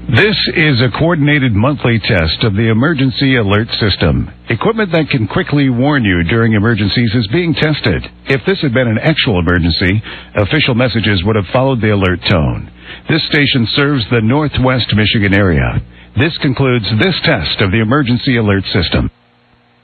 This is a coordinated monthly test of the emergency alert system. Equipment that can quickly warn you during emergencies is being tested. If this had been an actual emergency, official messages would have followed the alert tone. This station serves the Northwest Michigan area. This concludes this test of the emergency alert system.